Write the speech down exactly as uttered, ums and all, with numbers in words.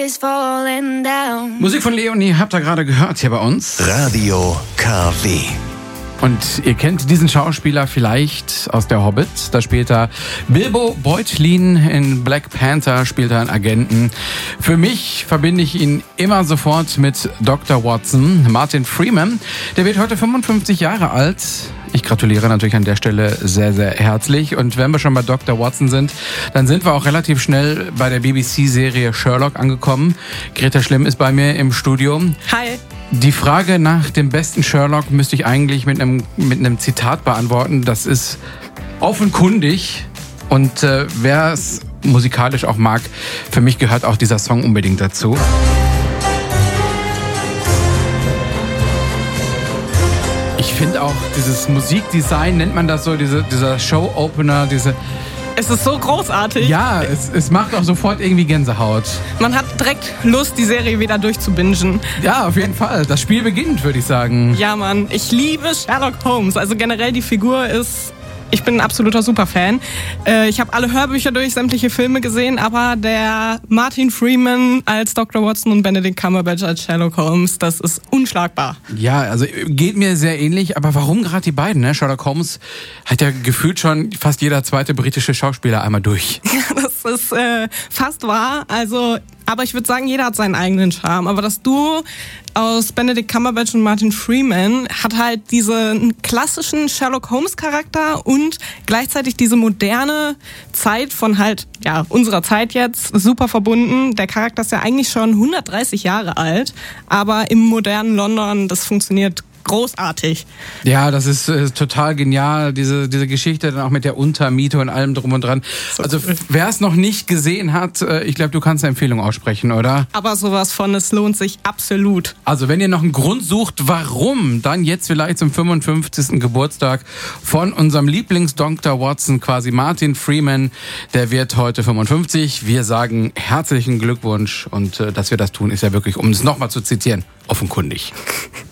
Musik von Leonie habt ihr gerade gehört hier bei uns. Radio K W. Und ihr kennt diesen Schauspieler vielleicht aus der Hobbit. Da spielt er Bilbo Beutlin, in Black Panther spielt er einen Agenten. Für mich verbinde ich ihn immer sofort mit Doktor Watson. Martin Freeman, der wird heute fünfundfünfzig Jahre alt. Ich gratuliere natürlich an der Stelle sehr, sehr herzlich. Und wenn wir schon bei Doktor Watson sind, dann sind wir auch relativ schnell bei der B B C-Serie Sherlock angekommen. Greta Schlimm ist bei mir im Studio. Hi. Die Frage nach dem besten Sherlock müsste ich eigentlich mit einem, mit einem Zitat beantworten. Das ist offenkundig. Und äh, wer es musikalisch auch mag, für mich gehört auch dieser Song unbedingt dazu. Ich finde auch dieses Musikdesign, nennt man das so, diese, dieser Show-Opener, diese... Es ist so großartig. Ja, es, es macht auch sofort irgendwie Gänsehaut. Man hat direkt Lust, die Serie wieder durchzubingen. Ja, auf jeden Fall. Das Spiel beginnt, würde ich sagen. Ja, Mann. Ich liebe Sherlock Holmes. Also generell die Figur ist... Ich bin ein absoluter Superfan. Ich habe alle Hörbücher durch, sämtliche Filme gesehen, aber der Martin Freeman als Doktor Watson und Benedict Cumberbatch als Sherlock Holmes, das ist unschlagbar. Ja, also geht mir sehr ähnlich, aber warum gerade die beiden? Ne? Sherlock Holmes hat ja gefühlt schon fast jeder zweite britische Schauspieler einmal durch. Ja, das ist äh, fast wahr. Also, aber ich würde sagen, jeder hat seinen eigenen Charme. Aber das Duo aus Benedict Cumberbatch und Martin Freeman hat halt diesen klassischen Sherlock Holmes Charakter und gleichzeitig diese moderne Zeit von halt, ja, unserer Zeit jetzt super verbunden. Der Charakter ist ja eigentlich schon hundertdreißig Jahre alt, aber im modernen London, das funktioniert großartig. Ja, das ist äh, total genial, diese diese Geschichte dann auch mit der Untermiete und allem drum und dran. Also wer es noch nicht gesehen hat, äh, ich glaube, du kannst eine Empfehlung aussprechen, oder? Aber sowas von, es lohnt sich absolut. Also wenn ihr noch einen Grund sucht, warum, dann jetzt vielleicht zum fünfundfünfzigsten Geburtstag von unserem Lieblings-Doktor Watson, quasi Martin Freeman. Der wird heute fünfundfünfzig. Wir sagen herzlichen Glückwunsch und äh, dass wir das tun, ist ja wirklich, um es nochmal zu zitieren, offenkundig.